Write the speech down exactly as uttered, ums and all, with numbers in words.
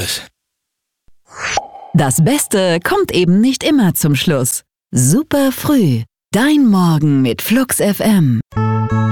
das. Das Beste kommt eben nicht immer zum Schluss. Super früh. Dein Morgen mit Flux F M.